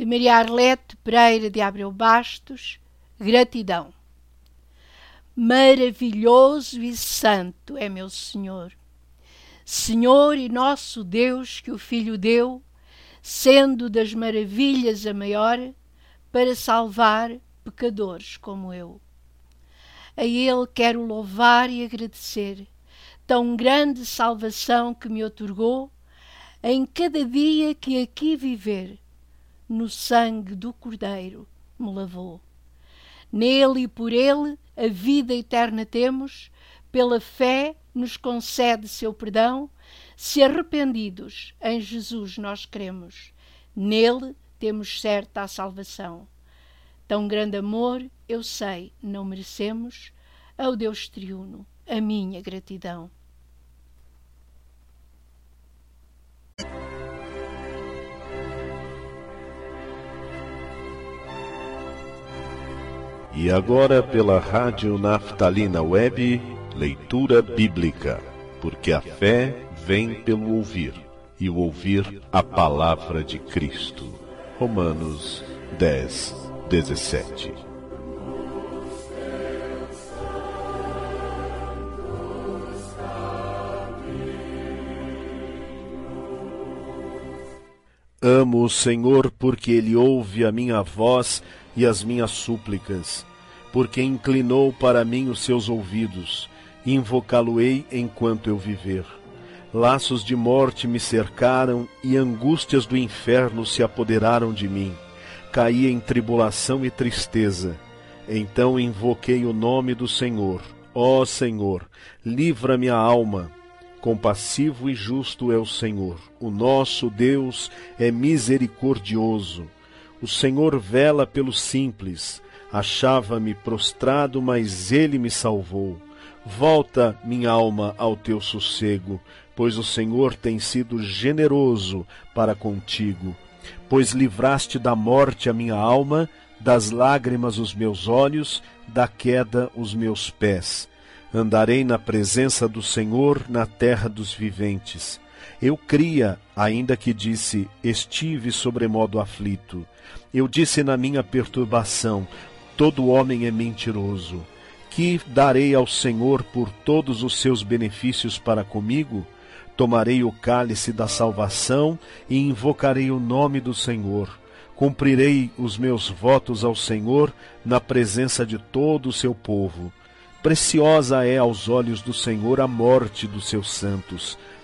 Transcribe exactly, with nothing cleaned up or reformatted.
de Maria Arlete Pereira de Abreu Bastos, gratidão. Maravilhoso e santo é meu Senhor, Senhor e nosso Deus que o Filho deu, sendo das maravilhas a maior, para salvar pecadores como eu. A Ele quero louvar e agradecer, tão grande salvação que me outorgou, em cada dia que aqui viver, no sangue do Cordeiro me lavou. Nele e por Ele a vida eterna temos, pela fé nos concede seu perdão, se arrependidos em Jesus nós cremos, nele temos certa a salvação. Tão grande amor, eu sei, não merecemos, ao Deus triuno, a minha gratidão. E agora pela Rádio Naftalina Web, leitura bíblica, porque a fé vem pelo ouvir, e o ouvir a palavra de Cristo. Romanos dez, dezessete. Amo o Senhor porque Ele ouve a minha voz e as minhas súplicas, porque inclinou para mim os seus ouvidos, invocá-lo-ei enquanto eu viver. Laços de morte me cercaram e angústias do inferno se apoderaram de mim. Caí em tribulação e tristeza. Então invoquei o nome do Senhor. Ó Senhor, livra minha alma. Compassivo e justo é o Senhor. O nosso Deus é misericordioso. O Senhor vela pelos simples. Achava-me prostrado, mas Ele me salvou. Volta, minha alma, ao teu sossego, pois o Senhor tem sido generoso para contigo. Pois livraste da morte a minha alma, das lágrimas os meus olhos, da queda os meus pés. Andarei na presença do Senhor na terra dos viventes. Eu cria, ainda que disse, estive sobremodo aflito. Eu disse na minha perturbação, todo homem é mentiroso. Que darei ao Senhor por todos os seus benefícios para comigo? Tomarei o cálice da salvação e invocarei o nome do Senhor. Cumprirei os meus votos ao Senhor na presença de todo o seu povo. Preciosa é aos olhos do Senhor a morte dos seus santos.